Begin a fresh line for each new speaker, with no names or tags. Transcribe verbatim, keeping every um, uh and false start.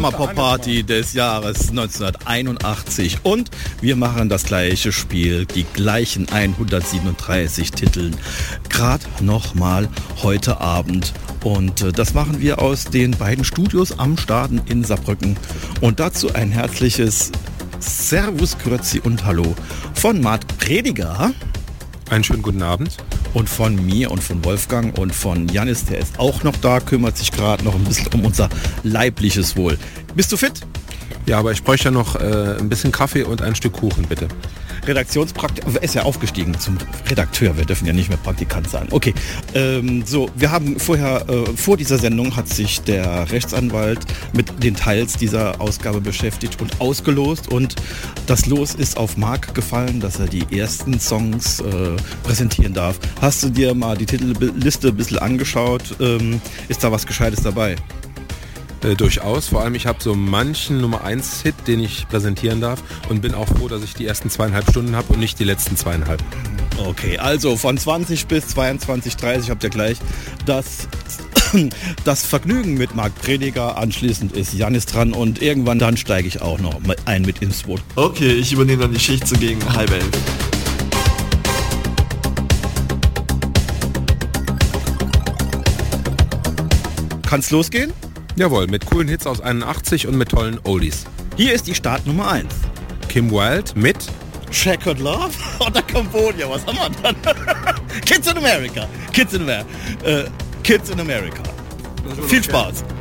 Sommerpop-Party des Jahres neunzehnhunderteinundachtzig und wir machen das gleiche Spiel, die gleichen hundertsiebenunddreißig Titeln, gerade nochmal heute Abend. Und äh, das machen wir aus den beiden Studios am Staden in Saarbrücken. Und dazu ein herzliches Servus, Grüezi und Hallo von Mart Prediger.
Einen schönen guten Abend.
Und von mir und von Wolfgang und von Janis, der ist auch noch da, kümmert sich gerade noch ein bisschen um unser leibliches Wohl. Bist du fit?
Ja, aber ich bräuchte ja noch äh, ein bisschen Kaffee und ein Stück Kuchen, bitte.
Redaktionspraktikant, er ist ja aufgestiegen zum Redakteur, wir dürfen ja nicht mehr Praktikant sein. Okay, ähm, so, wir haben vorher, äh, vor dieser Sendung hat sich der Rechtsanwalt mit den Teils dieser Ausgabe beschäftigt und ausgelost und das Los ist auf Marc gefallen, dass er die ersten Songs äh, präsentieren darf. Hast du dir mal die Titelliste ein bisschen angeschaut? Ähm, ist da was Gescheites dabei?
Äh, durchaus, vor allem ich habe so manchen Nummer eins Hit, den ich präsentieren darf und bin auch froh, dass ich die ersten zweieinhalb Stunden habe und nicht die letzten zweieinhalb.
Okay, also von zwanzig bis zweiundzwanzig Uhr dreißig habt ihr gleich das, das Vergnügen mit Marc Prediger, anschließend ist Janis dran und irgendwann dann steige ich auch noch ein mit ins Boot.
Okay, ich übernehme dann die Schicht so gegen halb elf.
Kann's losgehen?
Jawohl, mit coolen Hits aus einundachtzig und mit tollen Oldies.
Hier ist die Startnummer eins.
Kim Wilde mit
Checkered Love oder Cambodia, was haben wir dann? Kids in America. Kids in America. Äh, Kids in America. Viel Spaß.